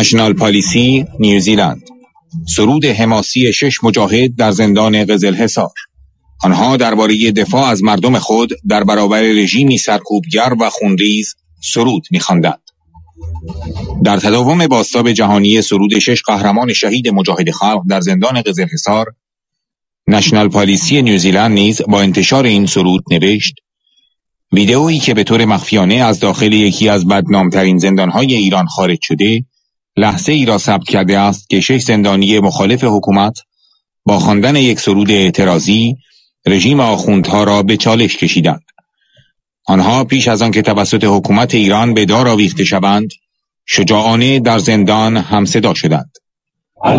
نشنال پالیسی نیوزیلند. سرود حماسی 6 مجاهد در زندان قزلحصار. آنها درباره دفاع از مردم خود در برابر رژیمی سرکوبگر و خونریز سرود می‌خواندند. در تداوم بازتاب جهانی سرود 6 قهرمان شهید مجاهد خلق در زندان قزلحصار، نشنال پالیسی نیوزیلند نیز با انتشار این سرود نوشت: ویدئویی که به طور مخفیانه از داخل یکی از بدنامترین زندانهای ایران خارج شده، لحظه ای را ثبت کرده است که 6 زندانی مخالف حکومت با خواندن یک سرود اعتراضی رژیم آخوندها را به چالش کشیدند. آنها پیش از آن که توسط حکومت ایران به دار آویخته شوند، شجاعانه در زندان همصدا شدند.